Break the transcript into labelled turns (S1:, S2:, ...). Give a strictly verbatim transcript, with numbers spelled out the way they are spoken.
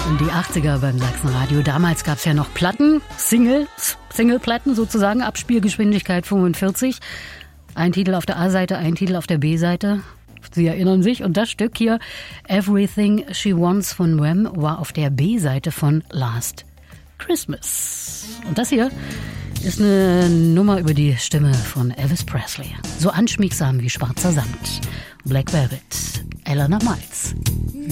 S1: Und die achtziger beim Sachsenradio. Damals gab es ja noch Platten, Singles, Singleplatten sozusagen, Abspielgeschwindigkeit fünfundvierzig. Ein Titel auf der A-Seite, ein Titel auf der B-Seite. Sie erinnern sich. Und das Stück hier, Everything She Wants von Wham, war auf der B-Seite von Last Christmas. Und das hier ist eine Nummer über die Stimme von Elvis Presley. So anschmiegsam wie schwarzer Sand. Black Velvet, Eleanor Miles.